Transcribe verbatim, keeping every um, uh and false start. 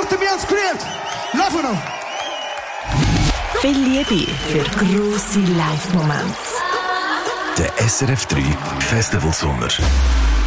Minuten, wir haben es geliebt. Laufen wir noch. Viel Liebe für grosse Live-Momente. Der S R F drei Festival Sommer.